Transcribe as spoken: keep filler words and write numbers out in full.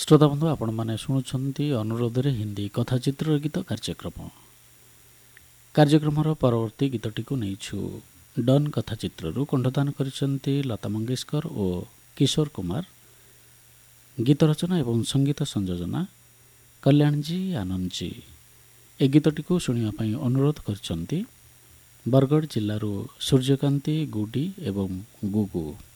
ଶ୍ରୋତା ବନ୍ଧୁ ଆପଣମାନେ ଶୁଣୁଛନ୍ତି ଅନୁରୋଧରେ ହିନ୍ଦୀ କଥାଚିତ୍ର ଗୀତ କାର୍ଯ୍ୟକ୍ରମ କାର୍ଯ୍ୟକ୍ରମର ପରବର୍ତ୍ତୀ ଗୀତଟିକୁ ନେଇଛୁ ଡନ୍ କଥାଚିତ୍ରରୁ କଣ୍ଠଦାନ କରିଛନ୍ତି ଲତା ମଙ୍ଗେଶକର ଓ କିଶୋର କୁମାର। ଗୀତ ରଚନା ଏବଂ ସଙ୍ଗୀତ ସଂଯୋଜନା କଲ୍ୟାଣଜୀ ଆନନ୍ଦଜୀ। ଏ ଗୀତଟିକୁ ଶୁଣିବା ପାଇଁ ଅନୁରୋଧ କରିଛନ୍ତି ବରଗଡ଼ ଜିଲ୍ଲାରୁ ସୂର୍ଯ୍ୟକାନ୍ତି ଗୁଡ଼ି ଏବଂ ଗୁଗୁ।